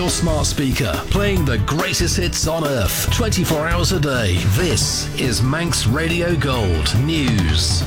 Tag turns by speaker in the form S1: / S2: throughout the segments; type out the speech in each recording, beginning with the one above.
S1: your smart speaker, playing the greatest hits on earth, 24 hours a day. This is Manx Radio Gold News.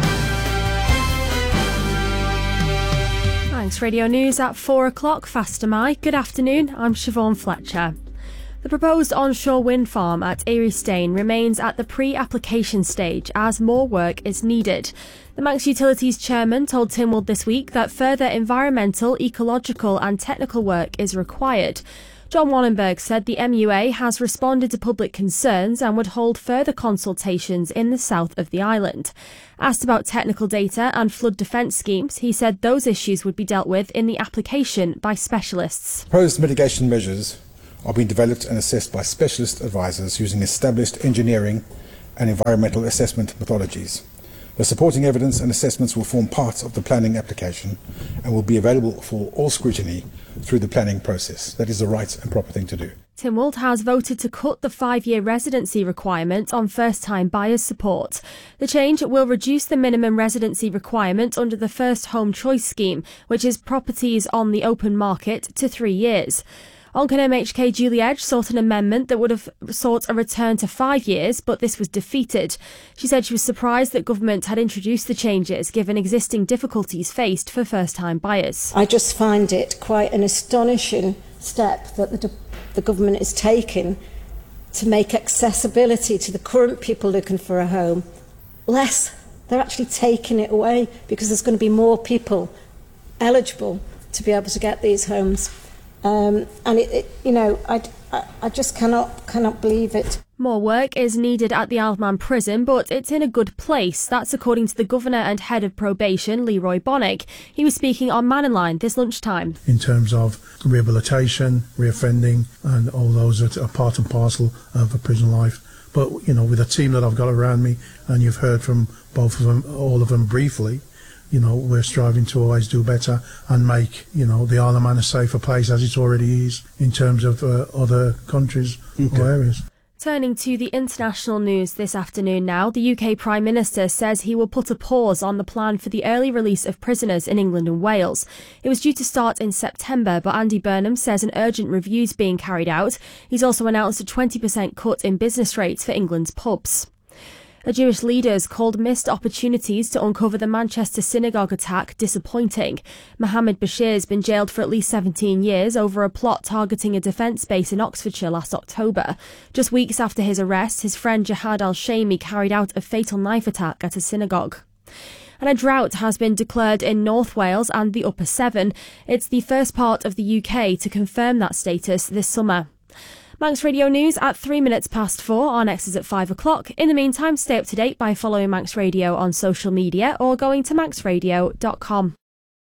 S2: Manx Radio News at 4 o'clock. Fast am I. Good afternoon, I'm Siobhan Fletcher. The proposed onshore wind farm at Erie remains at the pre-application stage as more work is needed. The Manx Utilities chairman told Tynwald this week that further environmental, ecological and technical work is required. John Wallenberg said the MUA has responded to public concerns and would hold further consultations in the south of the island. Asked about technical data and flood defence schemes, he said those issues would be dealt with in the application by specialists.
S3: Proposed mitigation measures are being developed and assessed by specialist advisors using established engineering and environmental assessment methodologies. The supporting evidence and assessments will form part of the planning application and will be available for all scrutiny through the planning process. That is the right and proper thing to do.
S2: Tynwald has voted to cut the 5-year residency requirement on first-time buyers' support. The change will reduce the minimum residency requirement under the First Home Choice scheme, which is properties on the open market, to 3 years. Oncan MHK Julie Edge sought an amendment that would have sought a return to 5 years, but this was defeated. She said she was surprised that government had introduced the changes, given existing difficulties faced for first-time buyers.
S4: I just find it quite an astonishing step that the government is taking to make accessibility to the current people looking for a home less. They're actually taking it away because there's going to be more people eligible to be able to get these homes. And I just cannot believe it.
S2: More work is needed at the Isle of Man prison, but it's in a good place. That's according to the Governor and Head of Probation, Leroy Bonnick. He was speaking on Man and Line this lunchtime.
S5: In terms of rehabilitation, reoffending, and all those that are part and parcel of a prison life. But, with a team that I've got around me, and you've heard from both of them, all of them briefly, we're striving to always do better and make, the Isle of Man a safer place as it already is in terms of other countries or areas.
S2: Turning to the international news this afternoon now, the UK Prime Minister says he will put a pause on the plan for the early release of prisoners in England and Wales. It was due to start in September, but Andy Burnham says an urgent review is being carried out. He's also announced a 20% cut in business rates for England's pubs. A Jewish leaders called missed opportunities to uncover the Manchester synagogue attack disappointing. Mohammed Bashir has been jailed for at least 17 years over a plot targeting a defence base in Oxfordshire last October. Just weeks after his arrest, his friend Jihad al-Shami carried out a fatal knife attack at a synagogue. And a drought has been declared in North Wales and the Upper Severn. It's the first part of the UK to confirm that status this summer. Manx Radio News at 4:03. Our next is at 5 o'clock. In the meantime, stay up to date by following Manx Radio on social media or going to manxradio.com.